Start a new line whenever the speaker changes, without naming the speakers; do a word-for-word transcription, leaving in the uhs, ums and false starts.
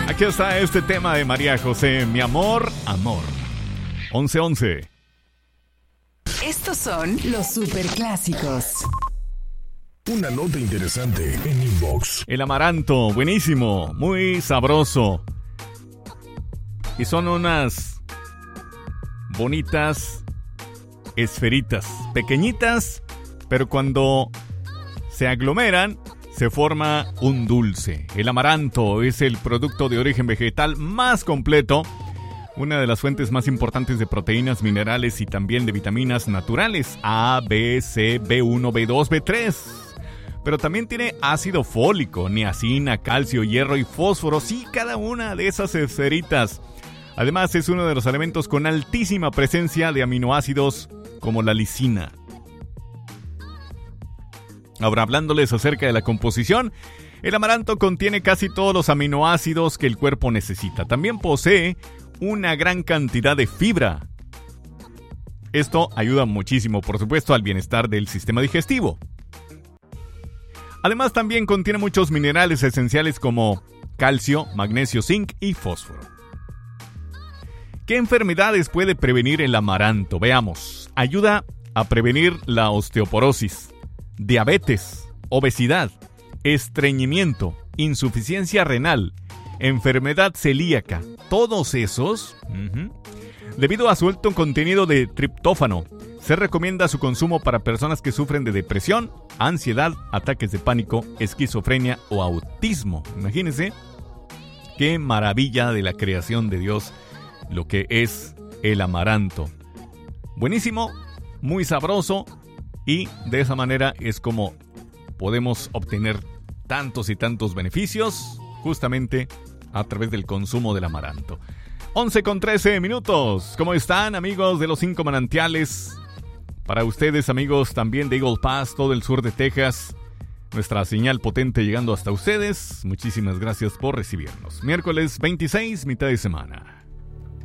Aquí está este tema de María José, Mi amor, amor. once once.
Estos son los superclásicos.
Una nota interesante en Inbox.
El amaranto, buenísimo, muy sabroso. Y son unas bonitas esferitas, pequeñitas, pero cuando se aglomeran, se forma un dulce. El amaranto es el producto de origen vegetal más completo, una de las fuentes más importantes de proteínas, minerales y también de vitaminas naturales, A, B, C, B uno, B dos, B tres. Pero también tiene ácido fólico, niacina, calcio, hierro y fósforo, sí, cada una de esas esferitas. Además, es uno de los alimentos con altísima presencia de aminoácidos como la lisina. Ahora, hablándoles acerca de la composición, el amaranto contiene casi todos los aminoácidos que el cuerpo necesita. También posee una gran cantidad de fibra. Esto ayuda muchísimo, por supuesto, al bienestar del sistema digestivo. Además, también contiene muchos minerales esenciales como calcio, magnesio, zinc y fósforo. ¿Qué enfermedades puede prevenir el amaranto? Veamos. Ayuda a prevenir la osteoporosis, diabetes, obesidad, estreñimiento, insuficiencia renal, enfermedad celíaca. Todos esos, uh-huh, debido a su alto contenido de triptófano, se recomienda su consumo para personas que sufren de depresión, ansiedad, ataques de pánico, esquizofrenia o autismo. Imagínense qué maravilla de la creación de Dios lo que es el amaranto. Buenísimo, muy sabroso, y de esa manera es como podemos obtener tantos y tantos beneficios justamente a través del consumo del amaranto. once con trece minutos. ¿Cómo están, amigos de los cinco manantiales? Para ustedes, amigos también de Eagle Pass, todo el sur de Texas, nuestra señal potente llegando hasta ustedes. Muchísimas gracias por recibirnos. Miércoles veintiséis, mitad de semana.